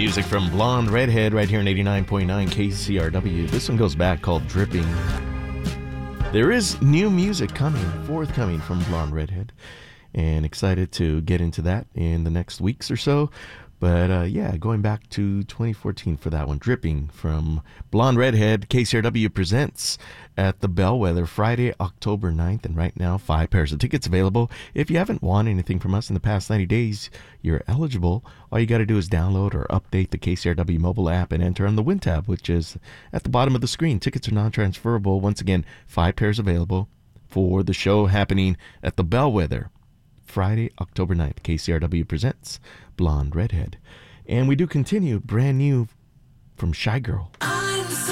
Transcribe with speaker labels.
Speaker 1: music from Blonde Redhead right here in 89.9 KCRW. This one goes back, called Dripping. There is new music forthcoming from Blonde Redhead, and excited to get into that in the next weeks or so. But going back to 2014 for that one, Dripping from Blonde Redhead. KCRW presents at the Bellwether Friday, October 9th. And right now, 5 pairs of tickets available. If you haven't won anything from us in the past 90 days, you're eligible. All you got to do is download or update the KCRW mobile app and enter on the Win tab, which is at the bottom of the screen. Tickets are non-transferable. Once again, 5 pairs available for the show happening at the Bellwether Friday, October 9th. KCRW presents Blonde Redhead. And we do continue, brand new from Shy Girl.